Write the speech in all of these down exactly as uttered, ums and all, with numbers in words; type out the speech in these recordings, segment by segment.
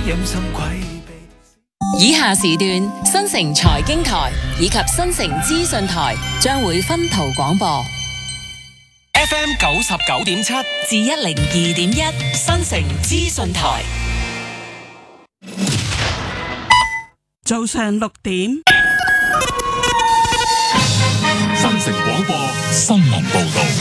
以下時段新城財經台以及新城資訊台將會分途廣播。 F M 九十九點七至一零二點一新城資訊台。 早上六點， 新城廣播新聞報道。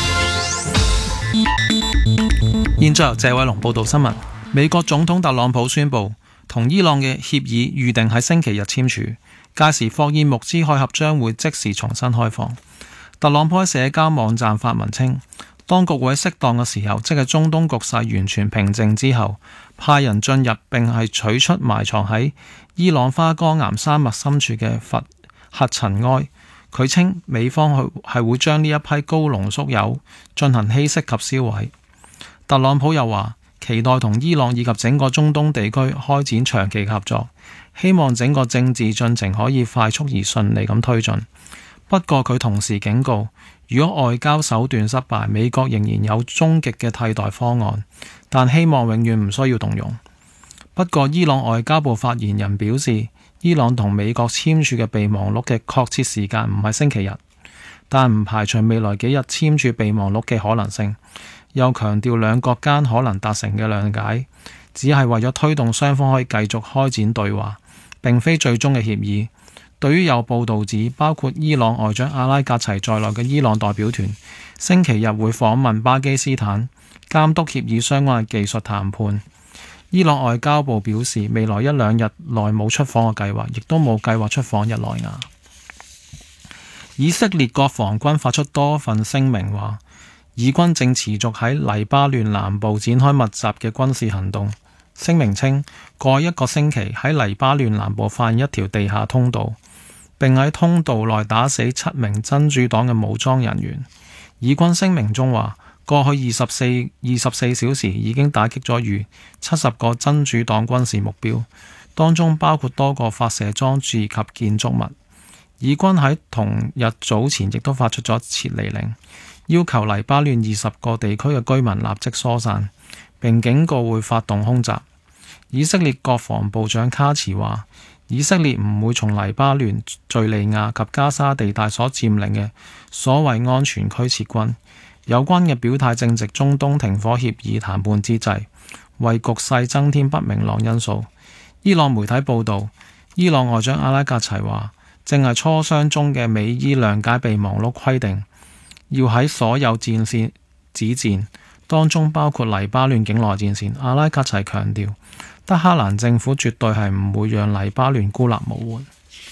現在由謝偉龍報道新聞。美國總統特朗普宣布，同伊朗嘅協議預定喺星期日簽署，屆時霍爾木茲海峽將會即時重新開放。特朗普喺社交網站發文稱，當局會喺適當嘅時候，即係中東局勢完全平靜之後，派人進入並係取出埋藏喺伊朗花崗岩山脈深處嘅核核塵埃。佢稱美方係會將呢一批高濃縮鈾進行稀釋及銷毀。特朗普又話，期待同伊朗以及整個中東地區開展長期合作，希望整個政治進程可以快速而順利咁推進。不過佢同時警告，如果外交手段失敗，美國仍然有終極嘅替代方案，但希望永遠唔需要動用。不過伊朗外交部發言人表示，伊朗同美國簽署嘅備忘錄嘅確切時間唔係星期日，但唔排除未來幾日簽署備忘錄嘅可能性。又強調兩國間可能達成嘅諒解，只係為咗推動雙方可以繼續開展對話，並非最終嘅協議。對於有報導指，包括伊朗外長阿拉格齊在內嘅伊朗代表團，星期日會訪問巴基斯坦，監督協議相關嘅技術談判。伊朗外交部表示，未來一兩日內冇出訪嘅計劃，亦都冇計劃出訪日內瓦。以色列國防軍發出多份聲明話，以軍正持續喺黎巴嫩南部展開密集嘅軍事行動。聲明稱，過去一個星期喺黎巴嫩南部發現一條地下通道，並喺通道內打死七名真主黨嘅武裝人員。以軍聲明中話，過去二十四二十四小時已經打擊咗逾七十個真主黨軍事目標，當中包括多個發射裝置及建築物。以軍喺同日早前亦都發出咗撤離令，要求黎巴嫩二十個地區嘅居民立即疏散，並警告會發動空襲。以色列國防部長卡茨話，以色列唔會從黎巴嫩、敘利亞及加沙地帶所佔領嘅所謂安全區撤軍。有關嘅表態正值中東停火協議談判之際，為局勢增添不明朗因素。伊朗媒體報導，伊朗外長阿拉格齊話，正係磋商中嘅美伊諒解備忘錄規定，要喺所有戰線止戰，當中包括黎巴嫩境內戰線。阿拉格齊強調，德黑蘭政府絕對係唔會讓黎巴嫩孤立無援。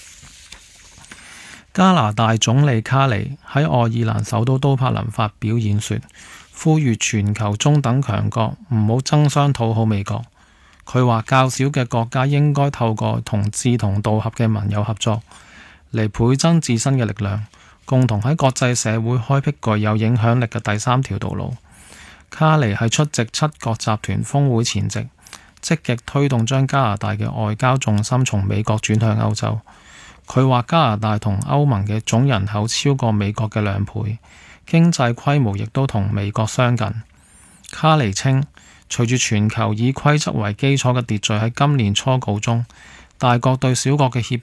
加拿大總理卡尼喺愛爾蘭首都都柏林發表演說，呼籲全球中等強國唔好爭相討好美國。佢話較少嘅國家應該透過同志同道合嘅盟友合作，嚟倍增自身嘅力量，共同喺國際社會開闢具有影響力嘅第三條道路。卡尼係出席七國集團峰會前夕，積極推動將加拿大嘅外交重心從美國轉向歐洲。佢話加拿大同歐盟嘅總人口超過美國嘅兩倍，經濟規模亦都同美國相近。卡尼稱，隨住全球以規則為基礎嘅秩序喺今年初告終，大國對小國嘅脅